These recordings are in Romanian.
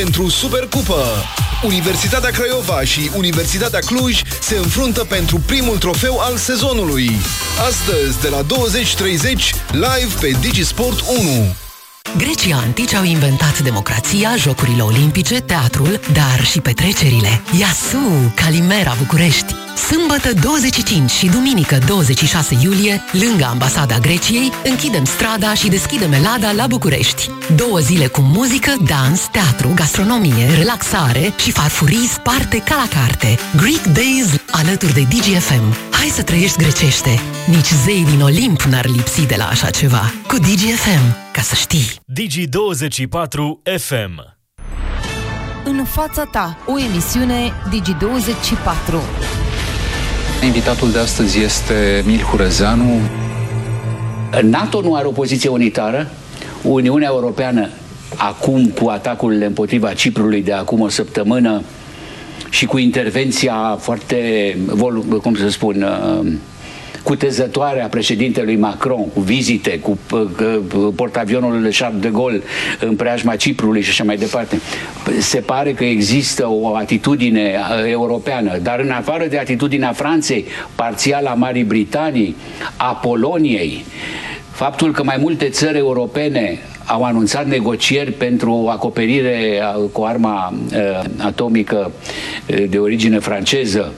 Pentru Supercupă. Universitatea Craiova și Universitatea Cluj se înfruntă pentru primul trofeu al sezonului. Astăzi, de la 20:30, live pe Digisport 1. Grecii antici au inventat democrația, jocurile olimpice, teatrul, dar și petrecerile. Iasu, Calimera, București. Sâmbătă 25 și duminică 26 iulie, lângă Ambasada Greciei, închidem strada și deschidem Elada la București. 2 zile cu muzică, dans, teatru, gastronomie, relaxare și farfurii sparte ca la carte. Greek Days alături de DGFM. Hai să trăiești grecește! Nici zei din Olimp n-ar lipsi de la așa ceva. Cu DGFM, ca să știi. Digi24 FM. În fața ta, o emisiune Digi24. Invitatul de astăzi este Emil Hurezeanu. NATO nu are o poziție unitară. Uniunea Europeană, acum cu atacurile împotriva Ciprului de acum o săptămână și cu intervenția foarte, cum să spun, cutezătoare a președintelui Macron, cu vizite, cu portavionul Charles de Gaulle în preajma Ciprului și așa mai departe. Se pare că există o atitudine europeană, dar în afară de atitudinea Franței, parțial a Marii Britanii, a Poloniei, faptul că mai multe țări europene au anunțat negocieri pentru acoperire cu arma atomică de origine franceză,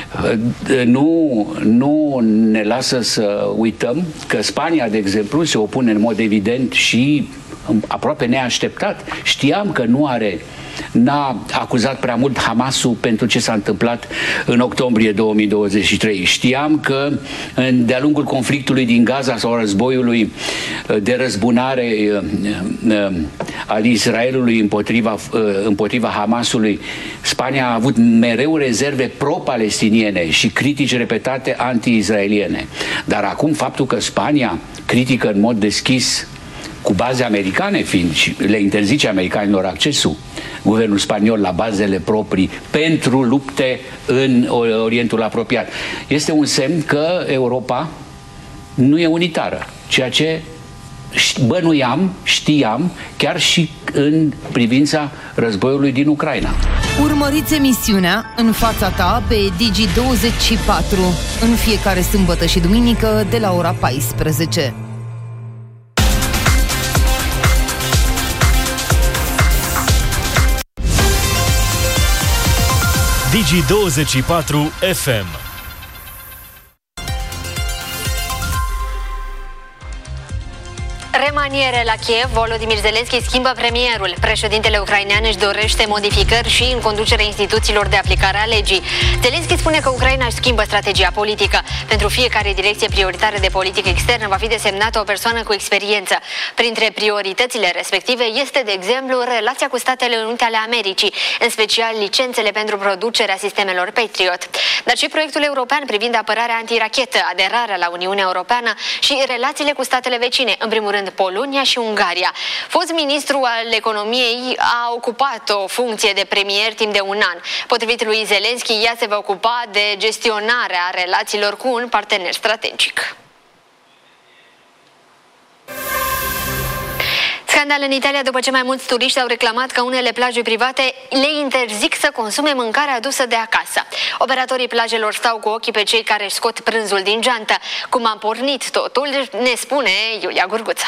nu ne lasă să uităm că Spania, de exemplu, se opune în mod evident și aproape neașteptat. Știam că n-a acuzat prea mult Hamasul pentru ce s-a întâmplat în octombrie 2023. Știam că de-a lungul conflictului din Gaza sau războiului de răzbunare al Israelului împotriva Hamasului, Spania a avut mereu rezerve pro-palestiniene și critici repetate anti-israeliene. Dar acum faptul că Spania critică în mod deschis, cu baze americane fiind, și le interzice americanilor accesul, guvernul spaniol, la bazele proprii pentru lupte în Orientul apropiat, este un semn că Europa nu e unitară, ceea ce știam, chiar și în privința războiului din Ucraina. Urmăriți emisiunea În fața ta pe Digi24 în fiecare sâmbătă și duminică de la ora 14. Digi24 FM. Remaniere la Kiev, Volodymyr Zelensky schimbă premierul. Președintele ucrainean își dorește modificări și în conducerea instituțiilor de aplicare a legii. Zelensky spune că Ucraina își schimbă strategia politică. Pentru fiecare direcție prioritară de politică externă va fi desemnată o persoană cu experiență. Printre prioritățile respective este, de exemplu, relația cu Statele Unite ale Americii, în special licențele pentru producerea sistemelor Patriot, dar și proiectul european privind apărarea antirachetă, aderarea la Uniunea Europeană și relațiile cu statele vecine, în primul rând Polonia și Ungaria. Fost ministru al economiei a ocupat o funcție de premier timp de 1 an. Potrivit lui Zelensky, ea se va ocupa de gestionarea relațiilor cu un partener strategic. Scandal în Italia după ce mai mulți turiști au reclamat că unele plaje private le interzic să consume mâncare adusă de acasă. Operatorii plajelor stau cu ochii pe cei care își scot prânzul din geantă. Cum a pornit totul, ne spune Iulia Gurguța.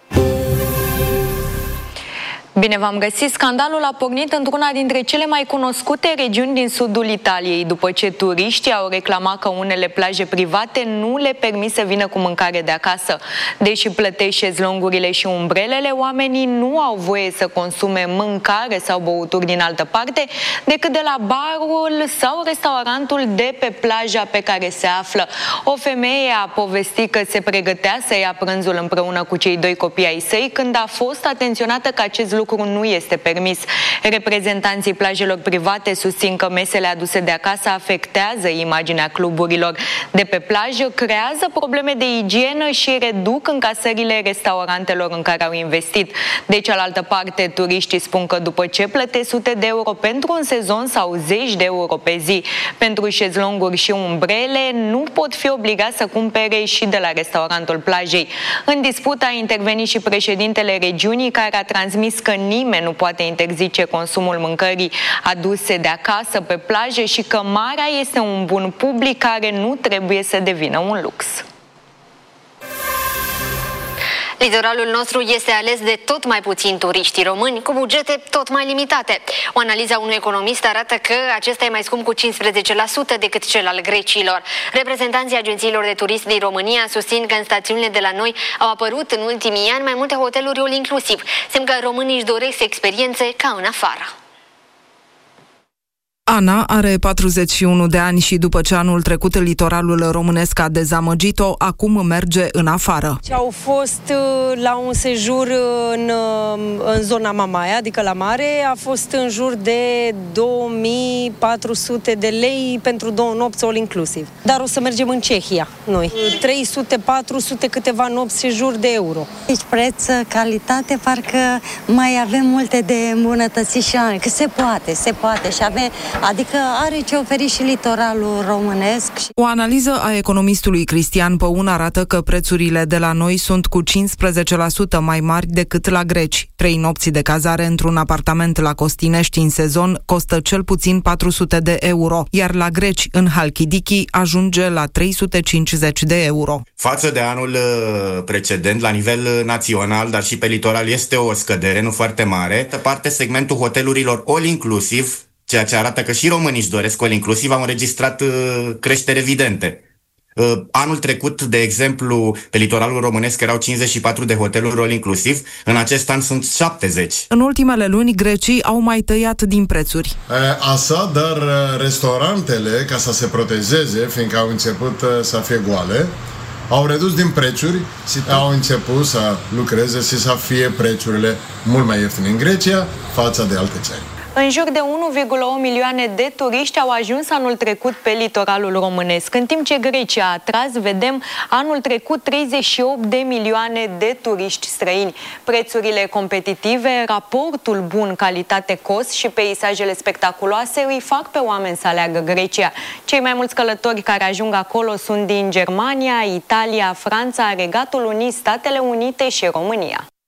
Bine v-am găsit! Scandalul a pornit într-una dintre cele mai cunoscute regiuni din sudul Italiei, după ce turiștii au reclamat că unele plaje private nu le permit să vină cu mâncare de acasă. Deși plătesc șezlongurile și umbrelele, oamenii nu au voie să consume mâncare sau băuturi din altă parte decât de la barul sau restaurantul de pe plaja pe care se află. O femeie a povestit că se pregătea să ia prânzul împreună cu cei 2 copii ai săi când a fost atenționată că acest lucru nu este permis. Reprezentanții plajelor private susțin că mesele aduse de acasă afectează imaginea cluburilor de pe plajă, creează probleme de igienă și reduc încasările restaurantelor în care au investit. De cealaltă parte, turiștii spun că după ce plătesc sute de euro pentru un sezon sau zeci de euro pe zi pentru șezlonguri și umbrele, nu pot fi obligați să cumpere și de la restaurantul plajei. În dispută a intervenit și președintele regiunii, care a transmis că că nimeni nu poate interzice consumul mâncării aduse de acasă pe plajă și că marea este un bun public care nu trebuie să devină un lux. Litoralul nostru este ales de tot mai puțini turiști români cu bugete tot mai limitate. O analiză a unui economist arată că acesta e mai scump cu 15% decât cel al grecilor. Reprezentanții agențiilor de turism din România susțin că în stațiunile de la noi au apărut în ultimii ani mai multe hoteluri all inclusiv. Semn că românii își doresc experiențe ca în afară. Ana are 41 de ani și după ce anul trecut litoralul românesc a dezamăgit-o, acum merge în afară. Au fost la un sejur în zona Mamaia, adică la mare, a fost în jur de 2400 de lei pentru 2 nopți all inclusiv. Dar o să mergem în Cehia, noi. 300-400 câteva nopți sejur de euro. Deci preț, calitate, parcă mai avem multe de îmbunătățit și că se poate și avem. Adică are ce oferi și litoralul românesc. O analiză a economistului Cristian Păun arată că prețurile de la noi sunt cu 15% mai mari decât la greci. 3 nopți de cazare într-un apartament la Costinești în sezon costă cel puțin 400 de euro, iar la greci în Halkidiki ajunge la 350 de euro. Față de anul precedent, la nivel național, dar și pe litoral, este o scădere, nu foarte mare. Pe parte, segmentul hotelurilor all-inclusiv, ceea ce arată că și românii își doresc all inclusiv, au înregistrat creștere evidente. Anul trecut, de exemplu, pe litoralul românesc erau 54 de hoteluri all inclusiv, în acest an sunt 70. În ultimele luni, grecii au mai tăiat din prețuri. Dar restaurantele, ca să se protejeze, fiindcă au început să fie goale, au redus din prețuri și au început să lucreze și să fie prețurile mult mai ieftine în Grecia față de alte țări. În jur de 1,8 milioane de turiști au ajuns anul trecut pe litoralul românesc, în timp ce Grecia a atras, vedem, anul trecut 38 de milioane de turiști străini. Prețurile competitive, raportul bun calitate-cost și peisajele spectaculoase îi fac pe oameni să aleagă Grecia. Cei mai mulți călători care ajung acolo sunt din Germania, Italia, Franța, Regatul Unit, Statele Unite și România.